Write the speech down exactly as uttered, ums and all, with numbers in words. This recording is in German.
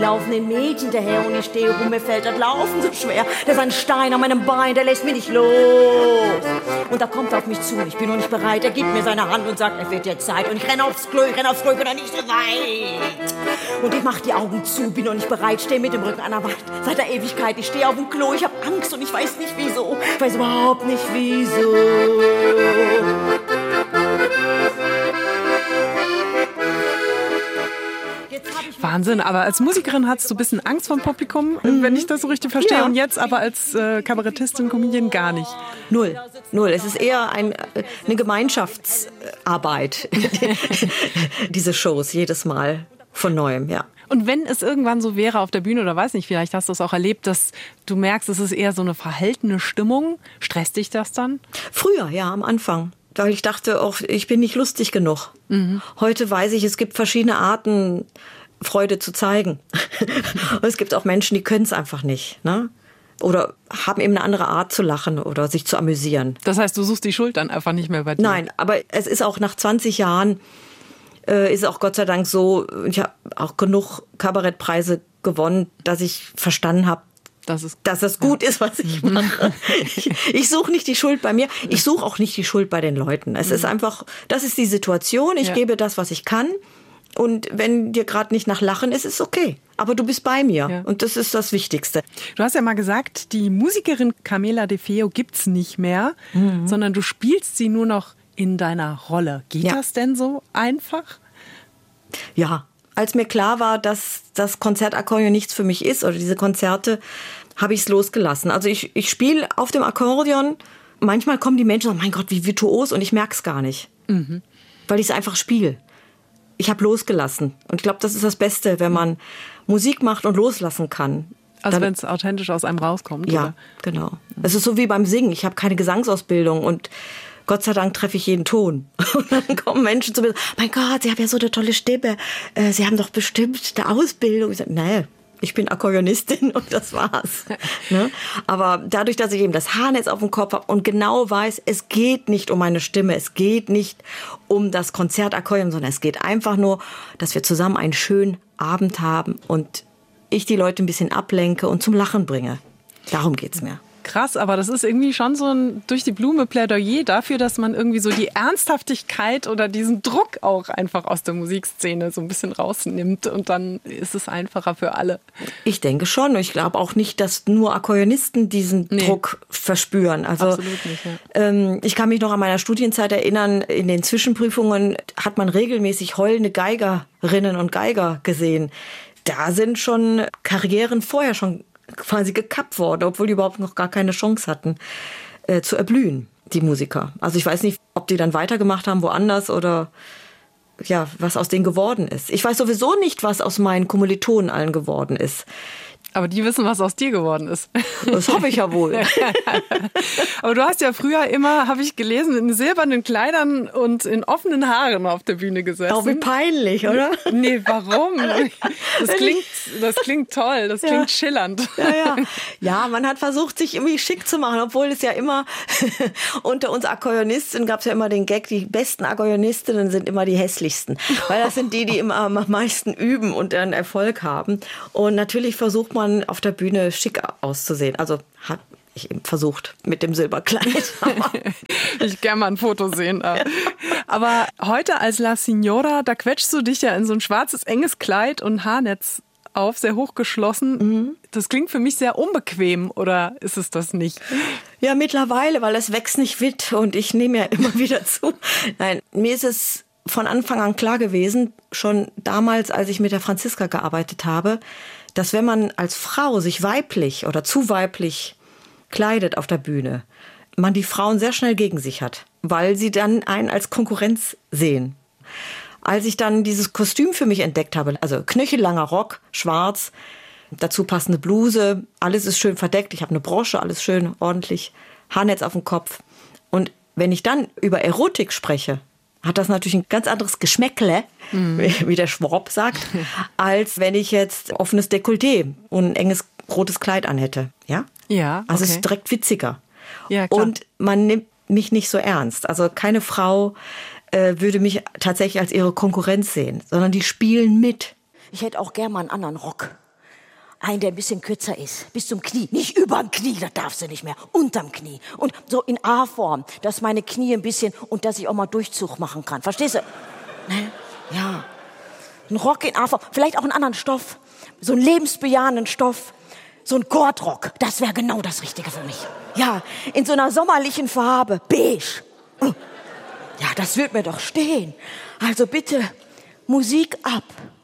Laufen den Mädchen hinterher und ich stehe rum, mir fällt das Laufen so schwer. Da ist ein Stein an meinem Bein, der lässt mich nicht los. Und da kommt er auf mich zu, ich bin noch nicht bereit. Er gibt mir seine Hand und sagt, es wird jetzt Zeit. Und ich renne aufs Klo, ich renne aufs Klo, ich bin noch nicht so weit. Und ich mach die Augen zu, bin noch nicht bereit, stehe mit dem Rücken an der Wand. Seit der Ewigkeit, ich stehe auf dem Klo, ich hab Angst und ich weiß nicht wieso. Ich weiß überhaupt nicht wieso. Wahnsinn, aber als Musikerin hattest du ein bisschen Angst vor dem Publikum, mhm. wenn ich das so richtig verstehe. Ja. Und jetzt aber als äh, Kabarettistin, Comedian gar nicht. Null, null. Es ist eher ein, eine Gemeinschaftsarbeit, diese Shows, jedes Mal von Neuem, ja. Und wenn es irgendwann so wäre auf der Bühne, oder weiß nicht, vielleicht hast du es auch erlebt, dass du merkst, es ist eher so eine verhaltene Stimmung, stresst dich das dann? Früher, ja, am Anfang. Weil ich dachte auch, ich bin nicht lustig genug. Mhm. Heute weiß ich, es gibt verschiedene Arten, Freude zu zeigen. Und es gibt auch Menschen, die können es einfach nicht, ne? Oder haben eben eine andere Art zu lachen oder sich zu amüsieren. Das heißt, du suchst die Schuld dann einfach nicht mehr bei dir? Nein, aber es ist auch nach zwanzig Jahren, äh, ist es auch Gott sei Dank so, ich habe auch genug Kabarettpreise gewonnen, dass ich verstanden habe, dass es, dass es gut ja. ist, was ich mache. Ich, ich suche nicht die Schuld bei mir. Ich suche auch nicht die Schuld bei den Leuten. Es mhm. ist einfach, das ist die Situation. Ich ja. gebe das, was ich kann. Und wenn dir gerade nicht nach Lachen ist, ist okay. Aber du bist bei mir. Ja. Und das ist das Wichtigste. Du hast ja mal gesagt, die Musikerin Camela De Feo gibt's nicht mehr, mhm. sondern du spielst sie nur noch in deiner Rolle. Geht ja. das denn so einfach? Ja. Als mir klar war, dass das Konzertakkordeon nichts für mich ist oder diese Konzerte, habe ich es losgelassen. Also ich, ich spiele auf dem Akkordeon. Manchmal kommen die Menschen und sagen, mein Gott, wie virtuos, und ich merke es gar nicht. Mhm. Weil ich es einfach spiele. Ich habe losgelassen. Und ich glaube, das ist das Beste, wenn man Musik macht und loslassen kann. Also wenn es authentisch aus einem rauskommt? Ja, oder? Genau. Es ist so wie beim Singen. Ich habe keine Gesangsausbildung und Gott sei Dank treffe ich jeden Ton. Und dann kommen Menschen zu mir, mein Gott, Sie haben ja so eine tolle Stimme. Sie haben doch bestimmt eine Ausbildung. Ich sage, nee, ich bin Akkordeonistin und das war's. Ne? Aber dadurch, dass ich eben das Haarnetz auf dem Kopf habe und genau weiß, es geht nicht um meine Stimme, es geht nicht um das Konzertakkordeon, sondern es geht einfach nur, dass wir zusammen einen schönen Abend haben und ich die Leute ein bisschen ablenke und zum Lachen bringe. Darum geht's mir. Krass, aber das ist irgendwie schon so ein durch die Blume Plädoyer dafür, dass man irgendwie so die Ernsthaftigkeit oder diesen Druck auch einfach aus der Musikszene so ein bisschen rausnimmt und dann ist es einfacher für alle. Ich denke schon. Ich glaube auch nicht, dass nur Akkordeonisten diesen nee. Druck verspüren. Also, absolut nicht, ja. ähm, ich kann mich noch an meiner Studienzeit erinnern, in den Zwischenprüfungen hat man regelmäßig heulende Geigerinnen und Geiger gesehen. Da sind schon Karrieren vorher schon quasi gekappt worden, obwohl die überhaupt noch gar keine Chance hatten, äh, zu erblühen, die Musiker. Also ich weiß nicht, ob die dann weitergemacht haben woanders oder ja, was aus denen geworden ist. Ich weiß sowieso nicht, was aus meinen Kommilitonen allen geworden ist. Aber die wissen, was aus dir geworden ist. Das hoffe ich ja wohl. Aber du hast ja früher immer, habe ich gelesen, in silbernen Kleidern und in offenen Haaren auf der Bühne gesessen. Auch wie peinlich, oder? Nee, warum? Das klingt, das klingt toll, das klingt ja. schillernd. Ja, ja. Ja, man hat versucht, sich irgendwie schick zu machen, obwohl es ja immer unter uns Akkordeonisten gab es ja immer den Gag, die besten Akkordeonistinnen sind immer die hässlichsten. Weil das sind die, die immer am meisten üben und dann Erfolg haben. Und natürlich versucht man auf der Bühne schick auszusehen. Also hat ich eben versucht mit dem Silberkleid. Ich gerne mal ein Foto sehen. Aber heute als La Signora, da quetschst du dich ja in so ein schwarzes, enges Kleid und Haarnetz auf, sehr hochgeschlossen. Mhm. Das klingt für mich sehr unbequem, oder ist es das nicht? Ja, mittlerweile, weil es wächst nicht mit und ich nehme ja immer wieder zu. Nein, mir ist es von Anfang an klar gewesen, schon damals, als ich mit der Franziska gearbeitet habe, dass wenn man als Frau sich weiblich oder zu weiblich kleidet auf der Bühne, man die Frauen sehr schnell gegen sich hat, weil sie dann einen als Konkurrenz sehen. Als ich dann dieses Kostüm für mich entdeckt habe, also knöchellanger Rock, schwarz, dazu passende Bluse, alles ist schön verdeckt, ich habe eine Brosche, alles schön ordentlich, Haarnetz auf dem Kopf. Und wenn ich dann über Erotik spreche, hat das natürlich ein ganz anderes Geschmäckle, mhm. wie der Schwab sagt, als wenn ich jetzt offenes Dekolleté und ein enges rotes Kleid anhätte. Ja? Ja, okay. Also es ist direkt witziger. Ja, klar. Und man nimmt mich nicht so ernst. Also keine Frau äh, würde mich tatsächlich als ihre Konkurrenz sehen, sondern die spielen mit. Ich hätte auch gerne mal einen anderen Rock. einen, der ein bisschen kürzer ist, bis zum Knie. Nicht überm Knie, das darfst du nicht mehr, unterm Knie. Und so in A-Form, dass meine Knie ein bisschen, und dass ich auch mal Durchzug machen kann. Verstehst du? Ne? Ja. Ein Rock in A-Form, vielleicht auch einen anderen Stoff. So einen lebensbejahenden Stoff. So ein Kordrock, das wäre genau das Richtige für mich. Ja, in so einer sommerlichen Farbe, beige. Ja, das wird mir doch stehen. Also bitte, Musik ab.